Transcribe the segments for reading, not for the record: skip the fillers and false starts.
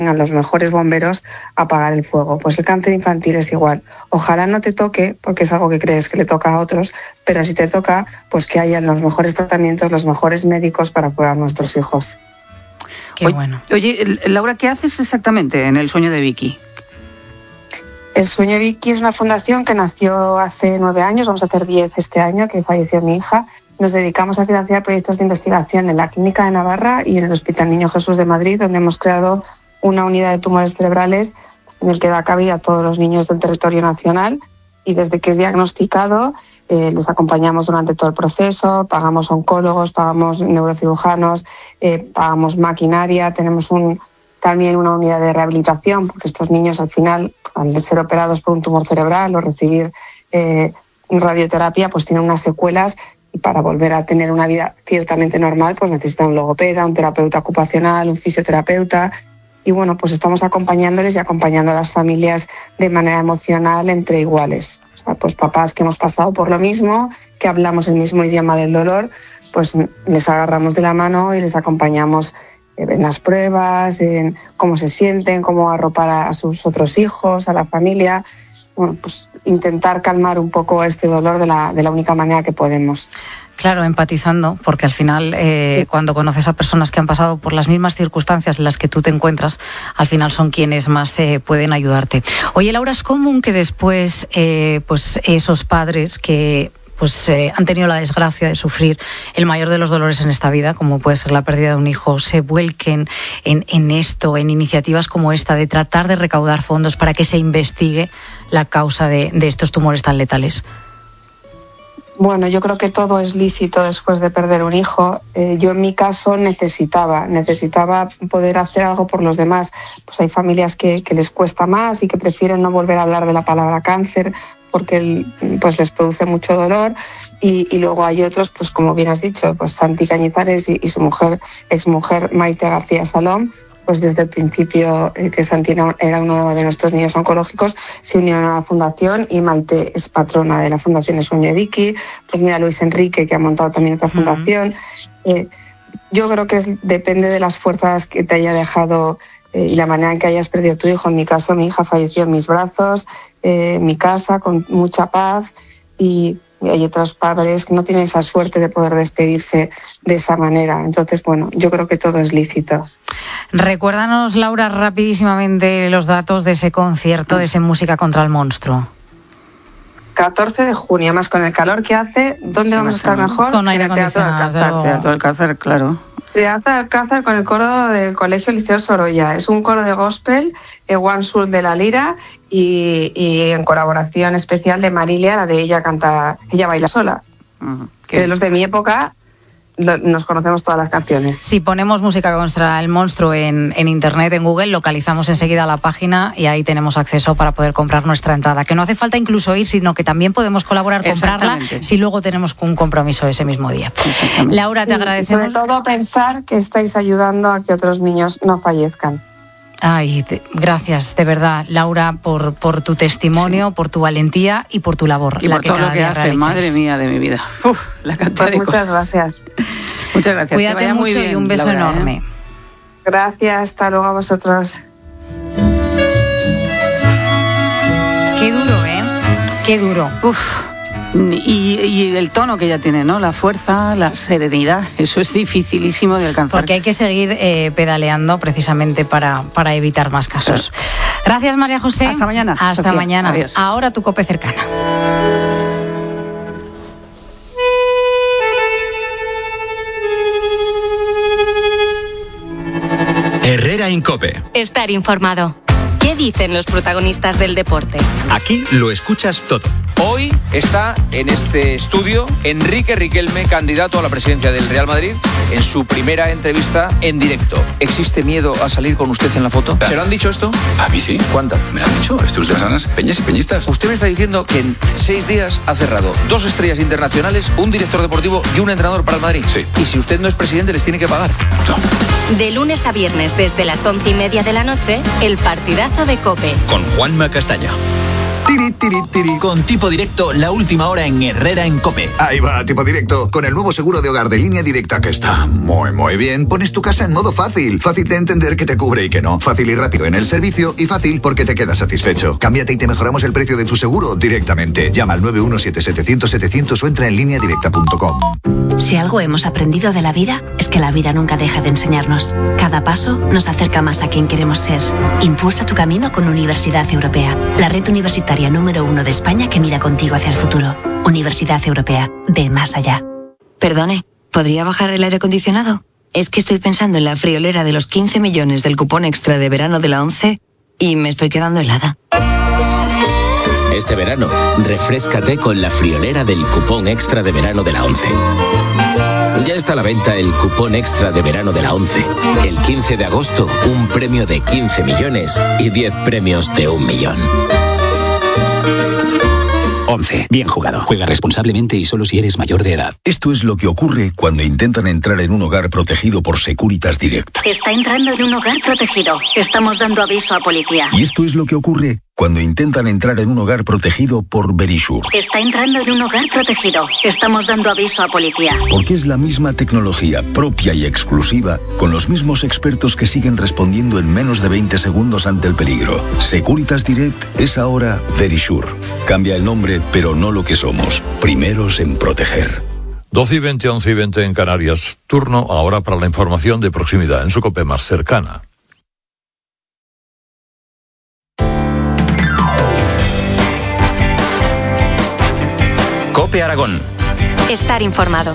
a los mejores bomberos a apagar el fuego. Pues el cáncer infantil es igual. Ojalá no te toque, porque es algo que crees que le toca a otros, pero si te toca, pues que haya los mejores tratamientos, los mejores médicos para cuidar a nuestros hijos. Qué bueno. Oye, Laura, ¿qué haces exactamente en El Sueño de Vicky? El Sueño de Vicky es una fundación que nació hace 9 años, vamos a hacer 10 este año, que falleció mi hija. Nos dedicamos a financiar proyectos de investigación en la Clínica de Navarra y en el Hospital Niño Jesús de Madrid, donde hemos creado una unidad de tumores cerebrales en el que da cabida a todos los niños del territorio nacional, y desde que es diagnosticado les acompañamos durante todo el proceso, pagamos oncólogos, pagamos neurocirujanos, pagamos maquinaria, tenemos también una unidad de rehabilitación, porque estos niños al final, al ser operados por un tumor cerebral o recibir radioterapia, pues tienen unas secuelas, y para volver a tener una vida ciertamente normal pues necesitan un logopeda, un terapeuta ocupacional, un fisioterapeuta. Y bueno, pues estamos acompañándoles y acompañando a las familias de manera emocional entre iguales. O sea, pues papás que hemos pasado por lo mismo, que hablamos el mismo idioma del dolor, pues les agarramos de la mano y les acompañamos en las pruebas, en cómo se sienten, cómo arropar a sus otros hijos, a la familia. Bueno, pues intentar calmar un poco este dolor de la única manera que podemos. Claro, empatizando, porque al final sí, cuando conoces a personas que han pasado por las mismas circunstancias en las que tú te encuentras, al final son quienes más pueden ayudarte. Oye, Laura, es común que después pues esos padres que han tenido la desgracia de sufrir el mayor de los dolores en esta vida, como puede ser la pérdida de un hijo, se vuelquen en esto, en iniciativas como esta, de tratar de recaudar fondos para que se investigue la causa de estos tumores tan letales. Bueno, yo creo que todo es lícito después de perder un hijo. Yo en mi caso necesitaba poder hacer algo por los demás. Pues hay familias que les cuesta más y que prefieren no volver a hablar de la palabra cáncer porque pues les produce mucho dolor, y luego hay otros, pues como bien has dicho, pues Santi Cañizares y su exmujer Maite García Salom, pues desde el principio que Santi era uno de nuestros niños oncológicos, se unieron a la fundación, y Maite es patrona de la Fundación El Sueño de Vicky. Pues mira, Luis Enrique, que ha montado también otra fundación. Yo creo que depende de las fuerzas que te haya dejado y la manera en que hayas perdido a tu hijo. En mi caso, mi hija falleció en mis brazos, en mi casa, con mucha paz, y hay otros padres que no tienen esa suerte de poder despedirse de esa manera. Entonces, bueno, yo creo que todo es lícito. Recuérdanos, Laura, rapidísimamente los datos de ese concierto, de ese Música contra el Monstruo. 14 de junio, además con el calor que hace, ¿dónde vamos a estar mejor? Con aire acondicionado. Teatro Alcázar, claro. Teatro Alcázar, con el coro del Colegio Liceo Sorolla. Es un coro de gospel, One Soul de la Lira, y en colaboración especial de Marilia, la de Ella baila sola. Que de los de mi época nos conocemos todas las canciones. Si ponemos Música contra el Monstruo en internet, en Google, localizamos enseguida la página y ahí tenemos acceso para poder comprar nuestra entrada. Que no hace falta incluso ir, sino que también podemos colaborar, comprarla, si luego tenemos un compromiso ese mismo día. Laura, te agradecemos. Sobre todo pensar que estáis ayudando a que otros niños no fallezcan. Ay, gracias, de verdad, Laura, por tu testimonio, por tu valentía y por tu labor. Y por todo lo que haces, madre mía de mi vida. La cantidad de muchas cosas. Gracias. Muchas gracias. Cuídate mucho y un beso Laura, enorme. Gracias, hasta luego a vosotros. Qué duro, ¿eh? Qué duro. Y el tono que ella tiene, ¿no? La fuerza, la serenidad, eso es dificilísimo de alcanzar. Porque hay que seguir pedaleando precisamente para evitar más casos. Gracias, María José. Hasta mañana. Hasta Sofía. mañana. Adiós. Ahora tu COPE cercana. Herrera Incope. Estar informado. ¿Qué dicen los protagonistas del deporte? Aquí lo escuchas todo. Hoy está en este estudio Enrique Riquelme, candidato a la presidencia del Real Madrid, en su primera entrevista en directo. ¿Existe miedo a salir con usted en la foto? ¿Se lo han dicho esto? A mí sí. ¿Cuántas? Me lo han dicho estas últimas semanas, peñas y peñistas. Usted me está diciendo que en 6 días ha cerrado 2 estrellas internacionales, un director deportivo y un entrenador para el Madrid. Sí. Y si usted no es presidente, les tiene que pagar. No. De lunes a viernes desde las 11:30 de la noche, el partidazo de COPE. Con Juanma Castaño. Tiri, tiri, tiri. Con Tipo Directo, la última hora en Herrera en COPE. Ahí va, Tipo Directo. Con el nuevo seguro de hogar de Línea Directa, que está muy bien, pones tu casa en modo fácil. Fácil de entender que te cubre y que no. Fácil y rápido en el servicio y fácil porque te quedas satisfecho. Cámbiate y te mejoramos el precio de tu seguro directamente. Llama al 917-700-700 o entra en lineadirecta.com. Si algo hemos aprendido de la vida, es que la vida nunca deja de enseñarnos. Cada paso nos acerca más a quien queremos ser. Impulsa tu camino con Universidad Europea, la red universitaria número 1 de España que mira contigo hacia el futuro. Universidad Europea, ve más allá. Perdone, ¿podría bajar el aire acondicionado? Es que estoy pensando en la friolera de los 15 millones del cupón extra de verano de la ONCE y me estoy quedando helada. Este verano, refréscate con la friolera del cupón extra de verano de la ONCE. Ya está a la venta el cupón extra de verano de la ONCE. El 15 de agosto, un premio de 15 millones y 10 premios de 1 millón. ONCE. Bien jugado. Juega responsablemente y solo si eres mayor de edad. Esto es lo que ocurre cuando intentan entrar en un hogar protegido por Securitas Direct. Está entrando en un hogar protegido. Estamos dando aviso a policía. Y esto es lo que ocurre cuando intentan entrar en un hogar protegido por Verisure. Está entrando en un hogar protegido. Estamos dando aviso a policía. Porque es la misma tecnología propia y exclusiva, con los mismos expertos que siguen respondiendo en menos de 20 segundos ante el peligro. Securitas Direct es ahora Verisure. Cambia el nombre, pero no lo que somos. Primeros en proteger. 12:20, 11:20 en Canarias. Turno ahora para la información de proximidad en su COPE más cercana. COPE Aragón. Estar informado.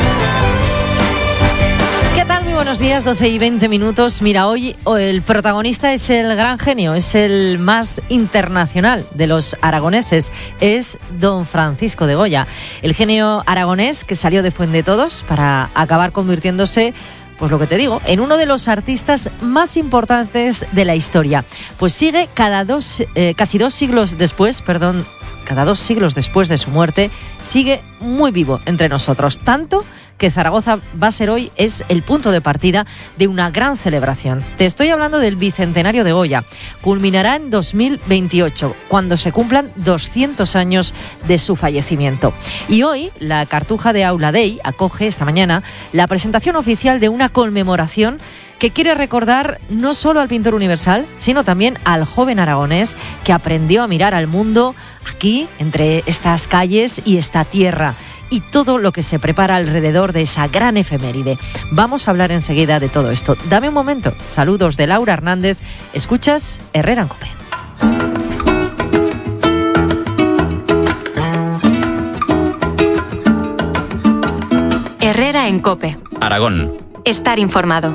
¿Qué tal? Muy buenos días, 12:20. Mira, hoy el protagonista es el gran genio, es el más internacional de los aragoneses, es don Francisco de Goya. El genio aragonés que salió de Fuendetodos para acabar convirtiéndose, pues lo que te digo, en uno de los artistas más importantes de la historia. Pues sigue casi 2 siglos después, cada 2 siglos después de su muerte, sigue muy vivo entre nosotros, tanto que Zaragoza va a ser hoy es el punto de partida de una gran celebración. Te estoy hablando del Bicentenario de Goya. Culminará en 2028, cuando se cumplan 200 años de su fallecimiento. Y hoy, la Cartuja de Aula Dei acoge esta mañana la presentación oficial de una conmemoración que quiere recordar no solo al pintor universal, sino también al joven aragonés que aprendió a mirar al mundo aquí, entre estas calles y esta tierra, y todo lo que se prepara alrededor de esa gran efeméride. Vamos a hablar enseguida de todo esto. Dame un momento. Saludos de Laura Hernández. Escuchas Herrera en COPE. Herrera en COPE. Aragón. Estar informado.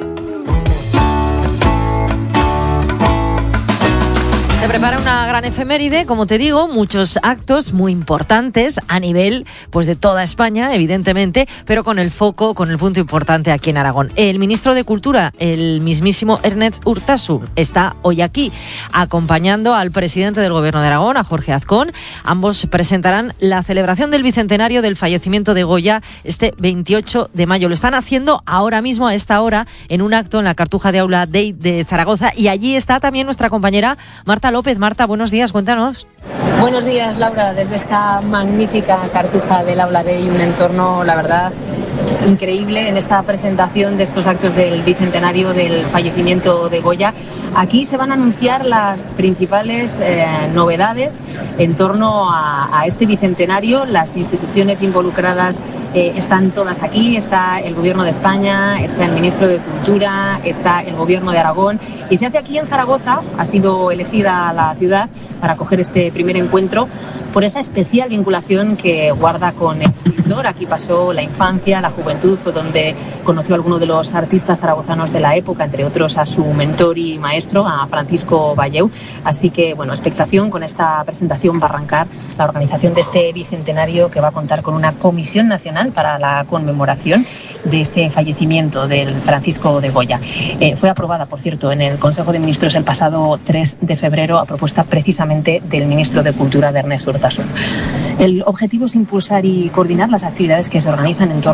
Se prepara una gran efeméride, como te digo, muchos actos muy importantes a nivel pues de toda España, evidentemente, pero con el foco, con el punto importante aquí en Aragón. El ministro de Cultura, el mismísimo Ernest Urtasun, está hoy aquí acompañando al presidente del Gobierno de Aragón, a Jorge Azcón. Ambos presentarán la celebración del bicentenario del fallecimiento de Goya este 28 de mayo. Lo están haciendo ahora mismo, a esta hora, en un acto en la Cartuja de Aula Dei de Zaragoza, y allí está también nuestra compañera Marta López. Marta, buenos días, cuéntanos. Buenos días, Laura, desde esta magnífica Cartuja del Aula Dei, un entorno, la verdad, increíble en esta presentación de estos actos del bicentenario del fallecimiento de Goya. Aquí se van a anunciar las principales novedades en torno a este bicentenario. Las instituciones involucradas están todas aquí. Está el Gobierno de España, está el Ministro de Cultura, está el Gobierno de Aragón, y se hace aquí en Zaragoza. Ha sido elegida la ciudad para acoger este primer encuentro por esa especial vinculación que guarda con el pintor. Aquí pasó la infancia, la juventud, fue donde conoció a alguno de los artistas zaragozanos de la época, entre otros a su mentor y maestro, a Francisco Valleu. Así que, bueno, expectación. Con esta presentación va a arrancar la organización de este bicentenario, que va a contar con una comisión nacional para la conmemoración de este fallecimiento del Francisco de Goya. Fue aprobada, por cierto, en el Consejo de Ministros el pasado 3 de febrero, a propuesta precisamente del ministro de Cultura, de Ernest Urtasun. El objetivo es impulsar y coordinar las actividades que se organizan en torno a esta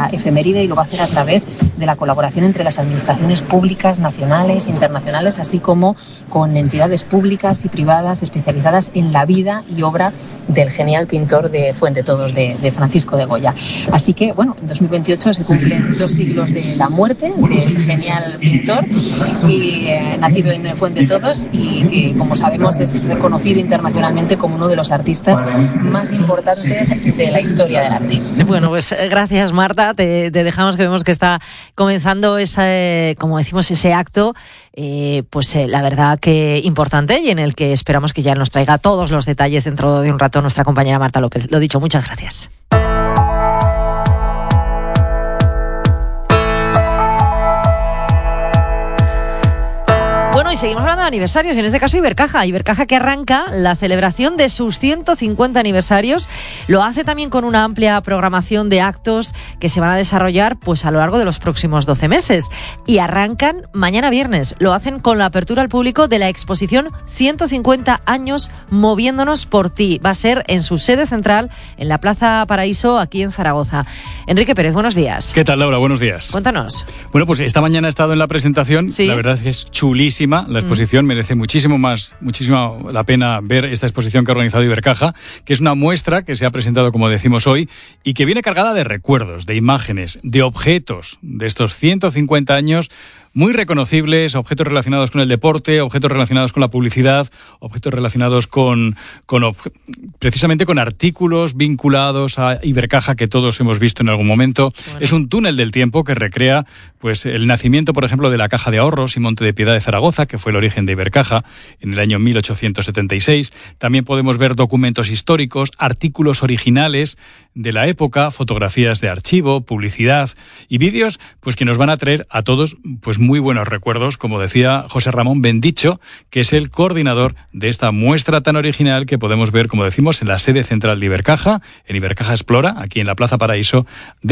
esta efeméride y lo va a hacer a través de la colaboración entre las administraciones públicas, nacionales, internacionales, así como con entidades públicas y privadas especializadas en la vida y obra del genial pintor de Fuendetodos, de Francisco de Goya. Así que, bueno, en 2028 se cumplen 2 siglos de la muerte del genial pintor y nacido en Fuendetodos y que, como sabemos, es reconocido internacionalmente como uno de los artistas más importantes de la historia del arte. Bueno, pues gracias, Marta. Te dejamos, que vemos que está comenzando ese, como decimos, ese acto, la verdad que importante, y en el que esperamos que ya nos traiga todos los detalles dentro de un rato nuestra compañera Marta López. Lo dicho, muchas gracias. Bueno, y seguimos hablando de aniversarios, y en este caso Ibercaja. Ibercaja, que arranca la celebración de sus 150 aniversarios. Lo hace también con una amplia programación de actos que se van a desarrollar pues a lo largo de los próximos 12 meses. Y arrancan mañana viernes. Lo hacen con la apertura al público de la exposición 150 años moviéndonos por ti. Va a ser en su sede central, en la Plaza Paraíso, aquí en Zaragoza. Enrique Pérez, buenos días. ¿Qué tal, Laura? Buenos días. Cuéntanos. Bueno, pues esta mañana he estado en la presentación. Sí. La verdad es que es chulísima. La exposición merece muchísimo la pena ver esta exposición que ha organizado Ibercaja, que es una muestra que se ha presentado, como decimos hoy, y que viene cargada de recuerdos, de imágenes, de objetos de estos 150 años muy reconocibles, objetos relacionados con el deporte, objetos relacionados con la publicidad, objetos relacionados precisamente con artículos vinculados a Ibercaja que todos hemos visto en algún momento. Bueno. Es un túnel del tiempo que recrea pues el nacimiento, por ejemplo, de la Caja de Ahorros y Monte de Piedad de Zaragoza, que fue el origen de Ibercaja en el año 1876. También podemos ver documentos históricos, artículos originales de la época, fotografías de archivo, publicidad y vídeos pues que nos van a traer a todos pues muy buenos recuerdos, como decía José Ramón Bendicho, que es el coordinador de esta muestra tan original que podemos ver, como decimos, en la sede central de Ibercaja, en Ibercaja Explora, aquí en la Plaza Paraíso,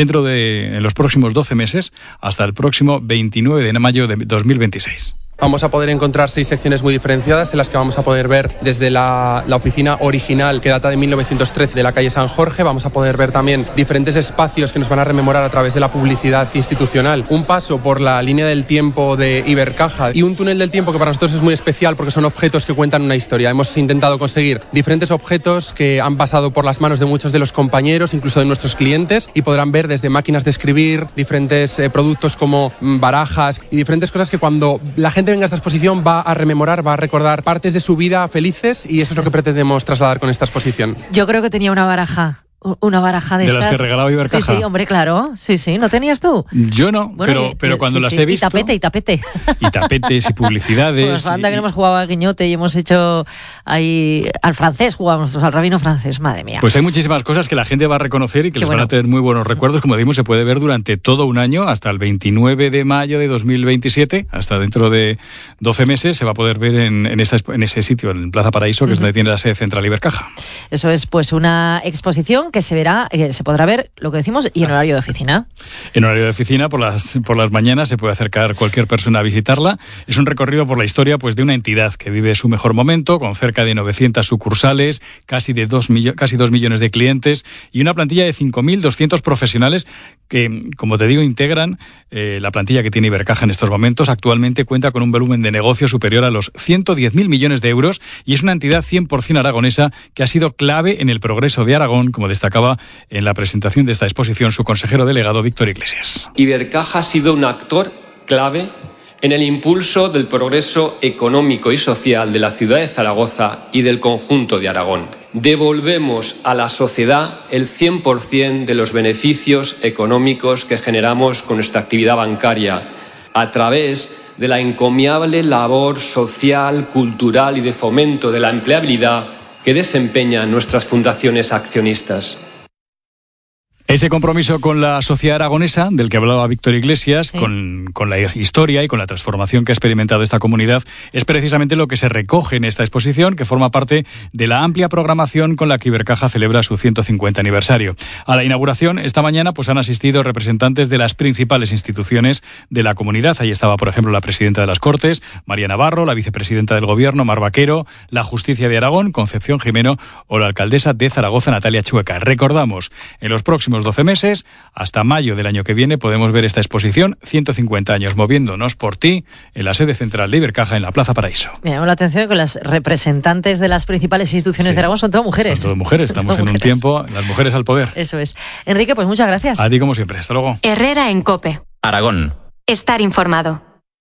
en los próximos 12 meses, hasta el próximo 29 de mayo de 2026. Vamos a poder encontrar 6 secciones muy diferenciadas en las que vamos a poder ver desde la oficina original que data de 1913 de la calle San Jorge. Vamos a poder ver también diferentes espacios que nos van a rememorar a través de la publicidad institucional. Un paso por la línea del tiempo de Ibercaja y un túnel del tiempo que para nosotros es muy especial porque son objetos que cuentan una historia. Hemos intentado conseguir diferentes objetos que han pasado por las manos de muchos de los compañeros, incluso de nuestros clientes, y podrán ver desde máquinas de escribir, diferentes productos como barajas y diferentes cosas que cuando la gente venga a esta exposición va a rememorar, va a recordar partes de su vida felices, y eso es lo que pretendemos trasladar con esta exposición. Yo creo que tenía una baraja de estas. ¿De las que regalaba Ibercaja? Sí, hombre, claro. Sí, ¿no tenías tú? Yo no, bueno, pero cuando las he visto... Y tapete. Y tapetes y publicidades. Pues anda que hemos jugado al guiñote y hemos hecho ahí... Al francés jugamos, al rabino francés, madre mía. Pues hay muchísimas cosas que la gente va a reconocer y que les van a tener muy buenos recuerdos. Como decimos, se puede ver durante todo un año, hasta el 29 de mayo de 2027, hasta dentro de 12 meses, se va a poder ver en ese sitio, en Plaza Paraíso, que es donde tiene la sede central Ibercaja. Eso es, pues, una exposición que se podrá ver, lo que decimos, y en horario de oficina. En horario de oficina, por las mañanas, se puede acercar cualquier persona a visitarla. Es un recorrido por la historia pues de una entidad que vive su mejor momento, con cerca de 900 sucursales, casi 2 millones de clientes y una plantilla de 5.200 profesionales que, como te digo, integran la plantilla que tiene Ibercaja en estos momentos. Actualmente cuenta con un volumen de negocio superior a los 110.000 millones de euros y es una entidad 100% aragonesa que ha sido clave en el progreso de Aragón, como destacaba en la presentación de esta exposición su consejero delegado Víctor Iglesias. Ibercaja ha sido un actor clave en el impulso del progreso económico y social de la ciudad de Zaragoza y del conjunto de Aragón. Devolvemos a la sociedad el 100% de los beneficios económicos que generamos con nuestra actividad bancaria a través de la encomiable labor social, cultural y de fomento de la empleabilidad que desempeñan nuestras fundaciones accionistas. Ese compromiso con la sociedad aragonesa, del que hablaba Víctor Iglesias, sí, con la historia y con la transformación que ha experimentado esta comunidad, es precisamente lo que se recoge en esta exposición, que forma parte de la amplia programación con la que Ibercaja celebra su 150 aniversario. A la inauguración, esta mañana, pues han asistido representantes de las principales instituciones de la comunidad. Ahí estaba, por ejemplo, la presidenta de las Cortes, María Navarro, la vicepresidenta del Gobierno, Mar Vaquero, la Justicia de Aragón, Concepción Jimeno, o la alcaldesa de Zaragoza, Natalia Chueca. Recordamos, en los próximos próximos 12 meses. Hasta mayo del año que viene podemos ver esta exposición 150 años moviéndonos por ti en la sede central de Ibercaja en la Plaza Paraíso. Me llama la atención que las representantes de las principales instituciones de Aragón son todas mujeres. Son todas mujeres. Estamos en un tiempo, las mujeres al poder. Eso es. Enrique, pues muchas gracias. A ti como siempre. Hasta luego. Herrera en COPE. Aragón. Estar informado.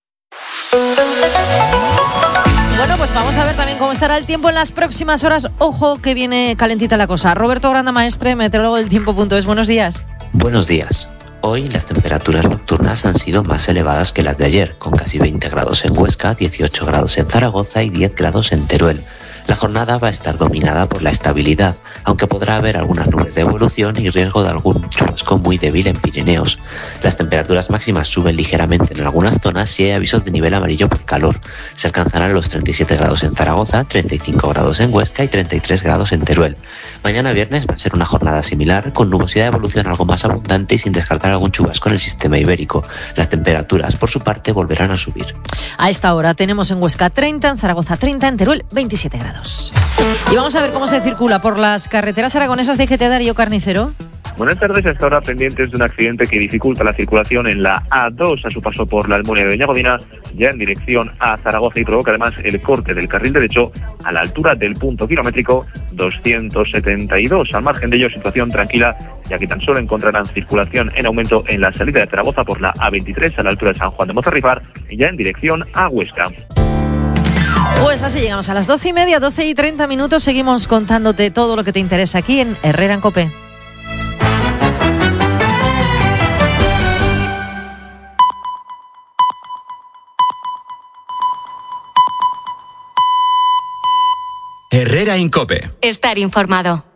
Bueno, pues vamos a ver también cómo estará el tiempo en las próximas horas. Ojo que viene calentita la cosa. Roberto Grandamaestre, meteorólogo del tiempo.es. Buenos días. Buenos días. Hoy las temperaturas nocturnas han sido más elevadas que las de ayer, con casi 20 grados en Huesca, 18 grados en Zaragoza y 10 grados en Teruel. La jornada va a estar dominada por la estabilidad, aunque podrá haber algunas nubes de evolución y riesgo de algún chubasco muy débil en Pirineos. Las temperaturas máximas suben ligeramente en algunas zonas y hay avisos de nivel amarillo por calor. Se alcanzarán los 37 grados en Zaragoza, 35 grados en Huesca y 33 grados en Teruel. Mañana viernes va a ser una jornada similar, con nubosidad de evolución algo más abundante y sin descartar algún chubasco en el sistema ibérico. Las temperaturas, por su parte, volverán a subir. A esta hora tenemos en Huesca 30, en Zaragoza 30, en Teruel 27 grados. Y vamos a ver cómo se circula por las carreteras aragonesas de IGT. Darío Carnicero. Buenas tardes. Hasta ahora pendientes de un accidente que dificulta la circulación en la A2 a su paso por la Almunia de Doñagodina, ya en dirección a Zaragoza, y provoca además el corte del carril derecho a la altura del punto kilométrico 272. Al margen de ello, situación tranquila, ya que tan solo encontrarán circulación en aumento en la salida de Zaragoza por la A23 a la altura de San Juan de Mozarrifar, y ya en dirección a Huesca. Pues así llegamos a las 12:30, 12:30. Seguimos contándote todo lo que te interesa aquí en Herrera en COPE. Herrera en COPE. Estar informado.